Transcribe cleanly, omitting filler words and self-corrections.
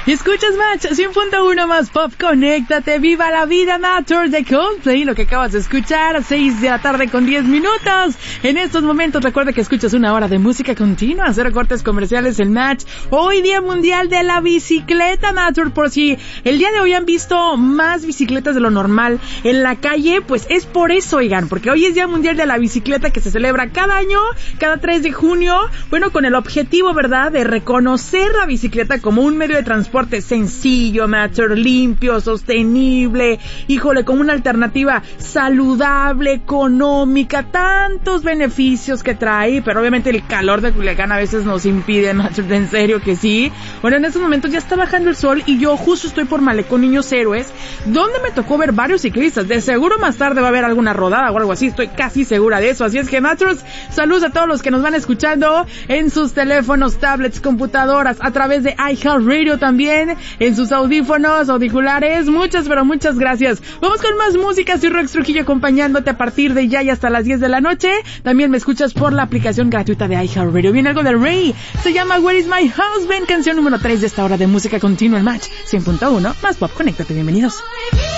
Escuchas Match 100.1 más pop, conéctate, viva la vida, Matter de Coldplay, lo que acabas de escuchar, 6 de la tarde con 10 minutos. En estos momentos recuerda que escuchas una hora de música continua, 0 cortes comerciales en Match. Hoy Día Mundial de la Bicicleta, Matter, por si el día de hoy han visto más bicicletas de lo normal en la calle, pues es por eso, oigan, porque hoy es Día Mundial de la Bicicleta que se celebra cada año, cada 3 de junio, bueno, con el objetivo, ¿verdad?, de reconocer la bicicleta como un medio de transporte sencillo, Matter, limpio, sostenible, híjole, como una alternativa saludable, económica, tantos beneficios que trae, pero obviamente el calor de Culiacán a veces nos impide, Matter, en serio que sí. Bueno, en estos momentos ya está bajando el sol y yo justo estoy por Malecón Niños Héroes, donde me tocó ver varios ciclistas. De seguro más tarde va a haber alguna rodada o algo así, estoy casi segura de eso. Así es que, Matters, saludos a todos los que nos van escuchando en sus teléfonos, tablets, computadoras, a través de iHeartRadio también, en sus audífonos, auriculares. Muchas, pero muchas gracias. Vamos con más música. Soy Rox Trujillo acompañándote a partir de ya y hasta las 10 de la noche. También me escuchas por la aplicación gratuita de iHeartRadio. Viene algo de Rey. Se llama Where is my husband? Canción número 3 de esta hora de música continua en Match 100.1 más pop. Conéctate, bienvenidos.